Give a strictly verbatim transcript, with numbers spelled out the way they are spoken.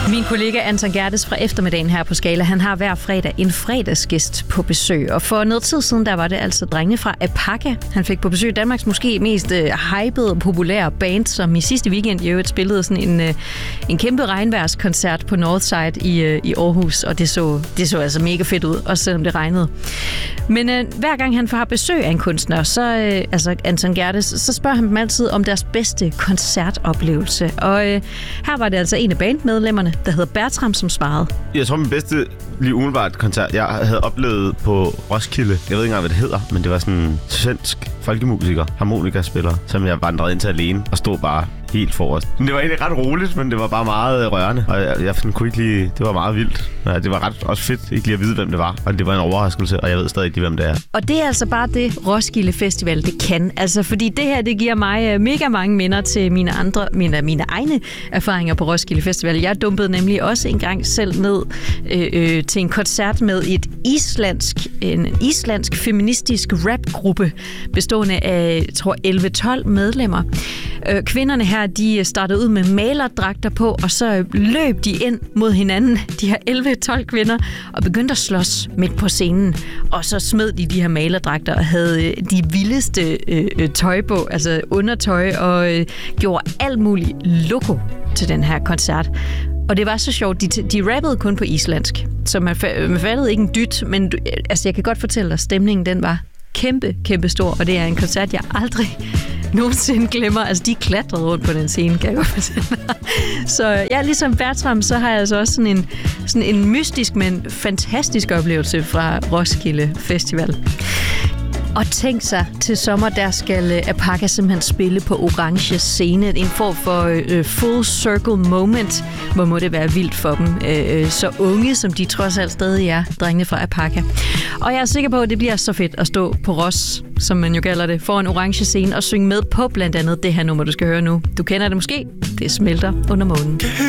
Min kollega Anton Gerdes fra eftermiddagen her på Skala, han har hver fredag en fredagsgæst på besøg. Og for noget tid siden, der var det altså drengene fra Apaka. Han fik på besøg Danmarks måske mest uh, hypede og populære band, som i sidste weekend i øvrigt spillede sådan en, uh, en kæmpe regnvejrskoncert på Northside i, uh, i Aarhus. Og det så, det så altså mega fedt ud, også selvom det regnede. Men uh, hver gang han får besøg af en kunstner, så, uh, altså Anton Gerdes, så spørger han dem altid om deres bedste koncertoplevelse. Og uh, her var det altså en af bandmedlemmerne, der hedder Bertram, som svarede. Jeg tror, min bedste lige umiddelbart koncert, jeg havde oplevet på Roskilde. Jeg ved ikke engang, hvad det hedder, men det var sådan en svensk folkemusiker, harmonikaspiller, som jeg vandrede ind til alene og stod bare helt forrest. Det var egentlig ret roligt, men det var bare meget rørende, og jeg, jeg kunne ikke lige... Det var meget vildt. Ja, det var ret også fedt ikke lige at vide, hvem det var, og det var en overraskelse, og jeg ved stadig ikke, hvem det er. Og det er altså bare det, Roskilde Festival, det kan. Altså, fordi det her, det giver mig mega mange minder til mine andre, mine, mine egne erfaringer på Roskilde Festival. Jeg dumpede nemlig også en gang selv ned øh, øh, til en koncert med et islandsk, en islandsk feministisk rapgruppe, bestående af, jeg tror, elleve tolv medlemmer. Øh, kvinderne her, de startede ud med malerdragter på, og så løb de ind mod hinanden, de her elleve tolv kvinder, og begyndte at slås midt på scenen. Og så smed de de her malerdragter og havde de vildeste øh, tøj på, altså undertøj, og øh, gjorde alt muligt loco til den her koncert. Og det var så sjovt, de, de rappede kun på islandsk, så man, man fattede ikke en dyt, men altså, jeg kan godt fortælle dig, stemningen den var kæmpe, kæmpe stor, og det er en koncert, jeg aldrig nogensinde glemmer. Altså, de klatrede rundt på den scene, kan jeg godt fortælle. Så ja, ligesom Bertram, så har jeg altså også sådan en, sådan en mystisk, men fantastisk oplevelse fra Roskilde Festival. Og tænk sig, til sommer, der skal Apaka simpelthen spille på orange scene. En form for uh, full circle moment, hvor må det være vildt for dem. Uh, så unge, som de trods alt stadig er, drengene fra Apaka. Og jeg er sikker på, at det bliver så fedt at stå på Ros, som man jo kalder det, for en orange scene og synge med på blandt andet det her nummer, du skal høre nu. Du kender det måske. Det smelter under månen.